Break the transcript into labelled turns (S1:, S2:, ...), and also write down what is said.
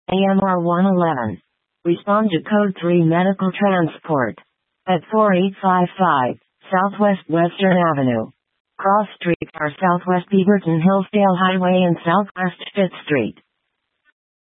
S1: AMR 111. Respond to Code 3 Medical Transport. At 4855 Southwest Western Avenue. Cross Street or Southwest Beaverton Hillsdale Highway and Southwest 5th Street.